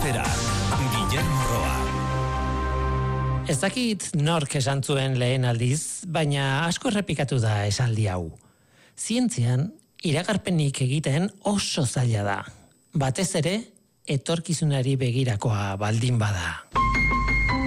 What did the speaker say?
Albistera, Guillermo Roa. Ez dakit nork esan zuen lehen aldiz, baina asko errepikatu da esaldi hau. Zientzian, iragarpenik egiten oso zaila da. Batez ere, etorkizunari begirakoa baldin bada.